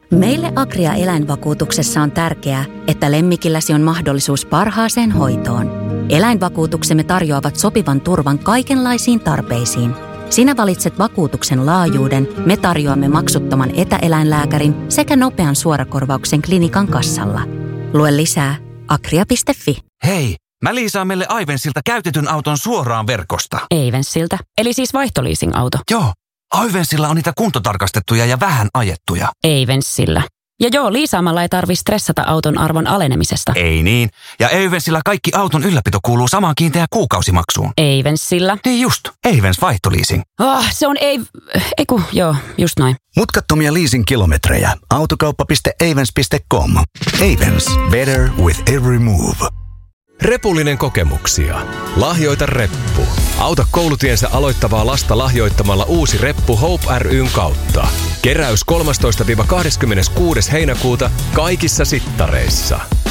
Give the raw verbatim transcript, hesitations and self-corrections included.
Meille Agria eläinvakuutuksessa on tärkeää, että lemmikilläsi on mahdollisuus parhaaseen hoitoon. Eläinvakuutuksemme tarjoavat sopivan turvan kaikenlaisiin tarpeisiin. Sinä valitset vakuutuksen laajuuden, me tarjoamme maksuttoman etäeläinlääkärin sekä nopean suorakorvauksen klinikan kassalla. Lue lisää agria piste fi. Hei, mä liisaan meille Aivensilta käytetyn auton suoraan verkosta. Aivensilta? Eli siis vaihtoliising-auto? Joo, Aivensilla on niitä kuntotarkastettuja ja vähän ajettuja. Aivensillä. Ja joo, liisaamalla ei tarvi stressata auton arvon alenemisesta. Ei niin. Ja Aivensilla kaikki auton ylläpito kuuluu samaan kiinteään kuukausimaksuun. Aivensillä. Niin just, Aivens vaihtoliising. Oh, se on ei... Eiku, joo, just noin. Mutkattomia leasing-kilometrejä. Autokauppa piste aivens piste com. Aivens. Better with every move. Repullinen kokemuksia. Lahjoita reppu. Auta koulutiensä aloittavaa lasta lahjoittamalla uusi reppu Hope ry:n kautta. Keräys kolmastoista kahdeskymmeneskuudes heinäkuuta kaikissa sittareissa.